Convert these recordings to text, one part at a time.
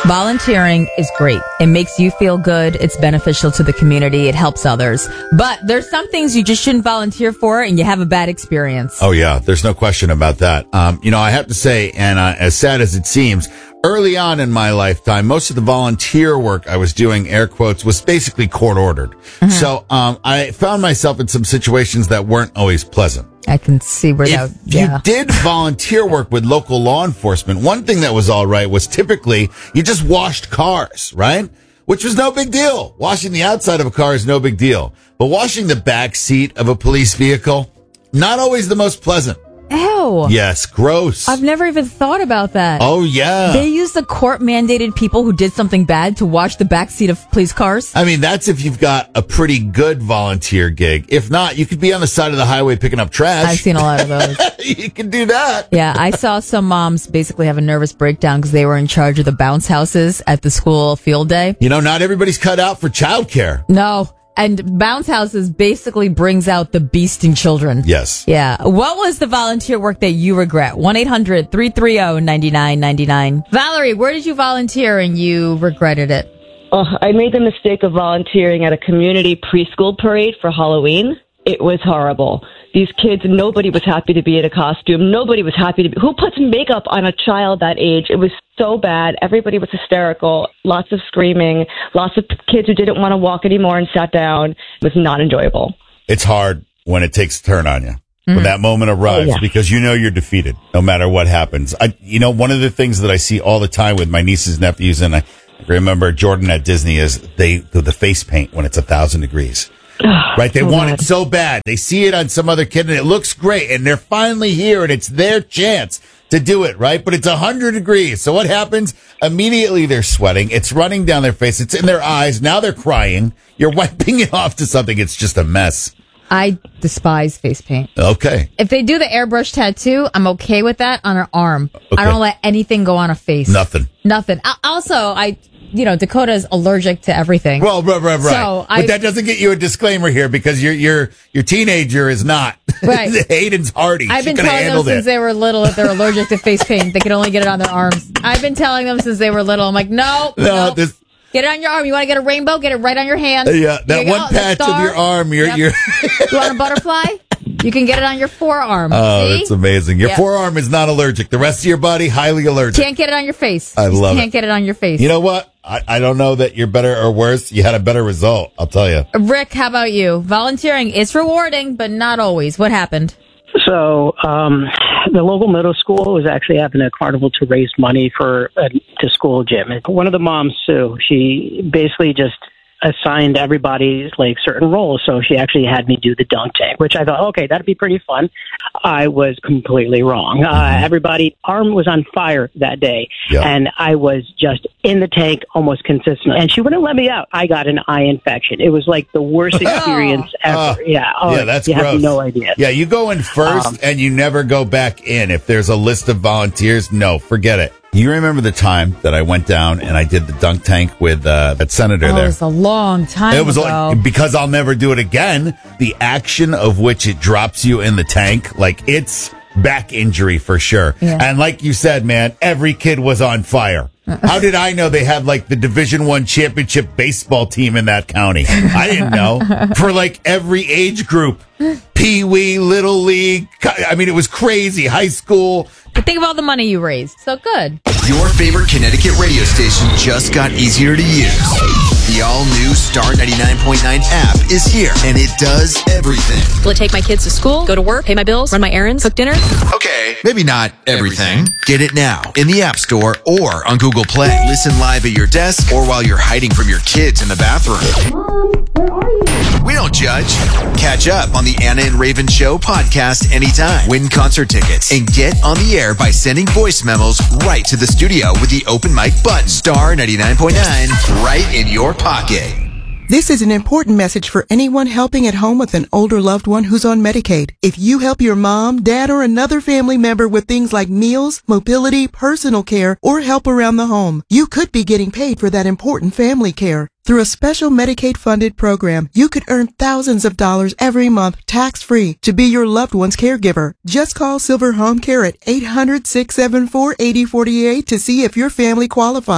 Volunteering is great. It makes you feel good. It's beneficial to the community. It helps others. But there's some things you just shouldn't volunteer for and you have a bad experience. Oh, yeah. There's no question about that. I have to say, and as sad as it seems, early on in my lifetime, most of the volunteer work I was doing, air quotes, was basically court ordered. Mm-hmm. So I found myself in some situations that weren't always pleasant. I can see where that... If you did volunteer work with local law enforcement, one thing that was all right was typically you just washed cars, right? Which was no big deal. Washing the outside of a car is no big deal. But washing the back seat of a police vehicle, not always the most pleasant. Ew. Yes, gross. I've never even thought about that. Oh, yeah. They use the court-mandated people who did something bad to wash the backseat of police cars? I mean, that's if you've got a pretty good volunteer gig. If not, you could be on the side of the highway picking up trash. I've seen a lot of those. You can do that. Yeah, I saw some moms basically have a nervous breakdown because they were in charge of the bounce houses at the school field day. You know, not everybody's cut out for childcare. No. And bounce houses basically brings out the beast in children. Yes. Yeah. What was the volunteer work that you regret? 1-800-330-9999. Valerie, where did you volunteer and you regretted it? Oh, I made the mistake of volunteering at a community preschool parade for Halloween. It was horrible. These kids, nobody was happy to be in a costume. Nobody was happy to be. Who puts makeup on a child that age? It was so bad. Everybody was hysterical. Lots of screaming. Lots of kids who didn't want to walk anymore and sat down. It was not enjoyable. It's hard when it takes a turn on you. When that moment arrives, because you know you're defeated no matter what happens. One of the things that I see all the time with my nieces and nephews, and I remember Jordan at Disney, is they do the face paint when it's 1,000 degrees. Right? They want it so bad. They see it on some other kid and it looks great and they're finally here and it's their chance to do it, right? But it's 100 degrees. So what happens? Immediately they're sweating. It's running down their face. It's in their eyes. Now they're crying. You're wiping it off to something. It's just a mess. I despise face paint. Okay. If they do the airbrush tattoo, I'm okay with that on her arm. Okay. I don't let anything go on a face. Nothing. Also, Dakota's allergic to everything. Well, right. So but that doesn't get you a disclaimer here because your teenager is not. Right. Hayden's hardy. I've been telling them since they were little if they're allergic to face paint, they can only get it on their arms. I've been telling them since they were little. I'm like, no. Get it on your arm. You want to get a rainbow? Get it right on your hand. Yeah, that one patch of your arm. You're You want a butterfly? You can get it on your forearm. Oh, See? that's amazing. Your forearm is not allergic. The rest of your body, highly allergic. Can't get it on your face. I love it. Can't get it on your face. You know what? I don't know that you're better or worse. You had a better result, I'll tell you. Rick, how about you? Volunteering is rewarding, but not always. What happened? So the local middle school was actually having a carnival to raise money for the school gym. And one of the moms, Sue, she basically just assigned everybody like certain roles. So she actually had me do the dunk tank, which I thought, okay, that'd be pretty fun. I was completely wrong. Everybody's arm was on fire that day, and I was just in the tank almost consistently. And she wouldn't let me out. I got an eye infection. It was like the worst experience ever. That's you gross. have no idea. Yeah, you go in first and you never go back in. If there's a list of volunteers, no, forget it. You remember the time that I went down and I did the dunk tank with that senator there? It was a long time ago. It was because I'll never do it again. The action of which it drops you in the tank, like it's back injury for sure. Yeah. And like you said, man, every kid was on fire. How did I know they had like the Division I championship baseball team in that county? I didn't know. For like every age group, Pee Wee, Little League. I mean, it was crazy. High school. But think of all the money you raised. So good. Your favorite Connecticut radio station just got easier to use. The all-new Star 99.9 app is here, and it does everything. Will it take my kids to school, go to work, pay my bills, run my errands, cook dinner? Okay, maybe not everything. Get it now in the App Store or on Google Play. Listen live at your desk or while you're hiding from your kids in the bathroom. Mom, where are you? We don't judge. Catch up on the Anna and Raven Show podcast anytime. Win concert tickets and get on the air by sending voice memos right to the studio with the open mic button. Star 99.9 right in your pocket. This is an important message for anyone helping at home with an older loved one who's on Medicaid. If you help your mom, dad, or another family member with things like meals, mobility, personal care, or help around the home, you could be getting paid for that important family care. Through a special Medicaid-funded program, you could earn thousands of dollars every month tax-free to be your loved one's caregiver. Just call Silver Home Care at 800-674-8048 to see if your family qualifies.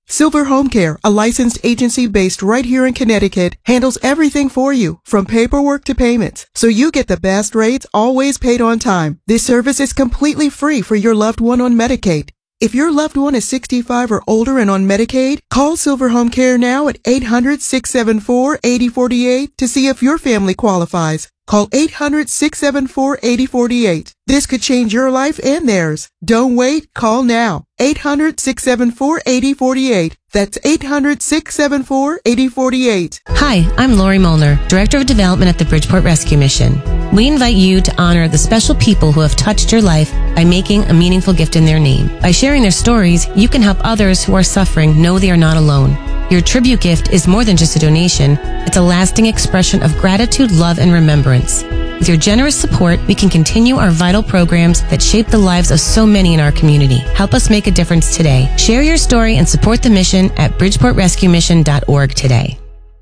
Silver Home Care, a licensed agency based right here in Connecticut, handles everything for you, from paperwork to payments, so you get the best rates, always paid on time. This service is completely free for your loved one on Medicaid. If your loved one is 65 or older and on Medicaid, call Silver Home Care now at 800-674-8048 to see if your family qualifies. Call 800-674-8048. This could change your life and theirs. Don't wait. Call now. 800-674-8048. That's 800-674-8048. Hi, I'm Lori Molnar, Director of Development at the Bridgeport Rescue Mission. We invite you to honor the special people who have touched your life by making a meaningful gift in their name. By sharing their stories, you can help others who are suffering know they are not alone. Your tribute gift is more than just a donation. It's a lasting expression of gratitude, love, and remembrance. With your generous support, we can continue our vital programs that shape the lives of so many in our community. Help us make a difference today. Share your story and support the mission at bridgeportrescuemission.org today.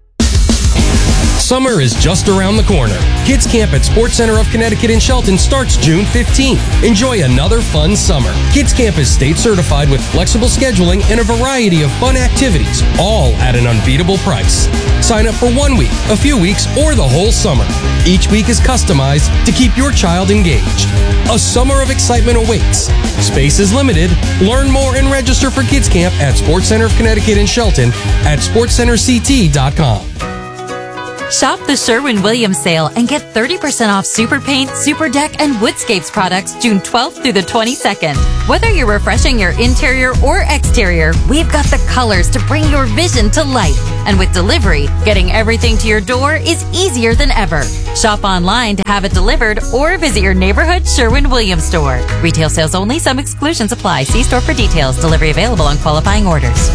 Summer is just around the corner. Kids Camp at Sports Center of Connecticut in Shelton starts June 15th. Enjoy another fun summer. Kids Camp is state certified with flexible scheduling and a variety of fun activities, all at an unbeatable price. Sign up for 1 week, a few weeks, or the whole summer. Each week is customized to keep your child engaged. A summer of excitement awaits. Space is limited. Learn more and register for Kids Camp at Sports Center of Connecticut in Shelton at sportscenterct.com. Shop the Sherwin-Williams sale and get 30% off Super Paint, Super Deck, and Woodscapes products June 12th through the 22nd. Whether you're refreshing your interior or exterior, we've got the colors to bring your vision to life. And with delivery, getting everything to your door is easier than ever. Shop online to have it delivered or visit your neighborhood Sherwin-Williams store. Retail sales only. Some exclusions apply. See store for details. Delivery available on qualifying orders.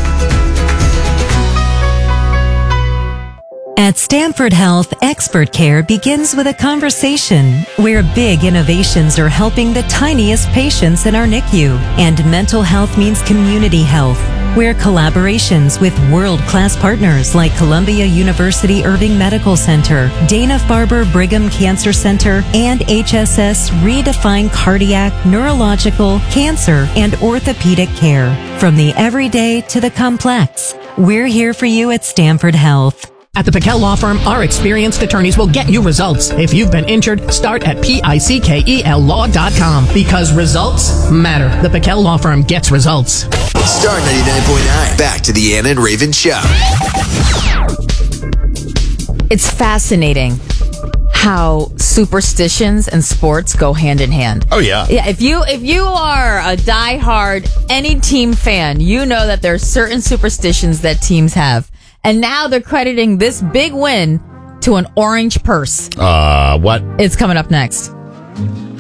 At Stanford Health, expert care begins with a conversation where big innovations are helping the tiniest patients in our NICU. And mental health means community health, where collaborations with world-class partners like Columbia University Irving Medical Center, Dana-Farber Brigham Cancer Center, and HSS redefine cardiac, neurological, cancer, and orthopedic care. From the everyday to the complex, we're here for you at Stanford Health. At the Pickell Law Firm, our experienced attorneys will get you results. If you've been injured, start at PICKELlaw.com because results matter. The Pickell Law Firm gets results. Star 99.9. Back to the Ann and Raven Show. It's fascinating how superstitions and sports go hand in hand. Oh, yeah. Yeah, if you are a diehard any team fan, you know that there are certain superstitions that teams have. And now they're crediting this big win to an orange purse. What? It's coming up next.